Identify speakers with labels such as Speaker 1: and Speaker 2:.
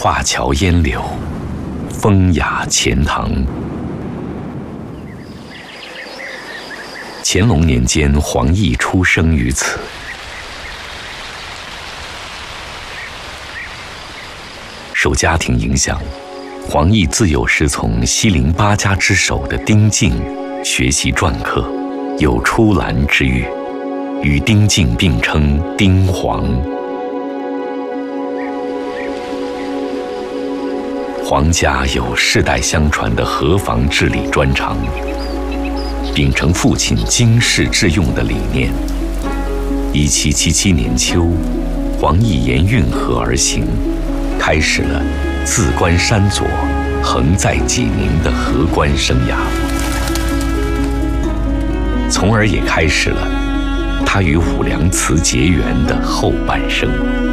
Speaker 1: 华侨烟柳，风雅钱塘。乾隆年间，黄奕出生于此。受家庭影响，黄奕自幼师从西陵八家之首的丁敬学习篆刻，有出兰之誉，与丁敬并称丁黄。黄家有世代相传的河防治理专长，秉承父亲经世致用的理念。1777年秋，黄奕沿运河而行，开始了自关山左，横在济宁的河官生涯，从而也开始了他与武梁祠结缘的后半生。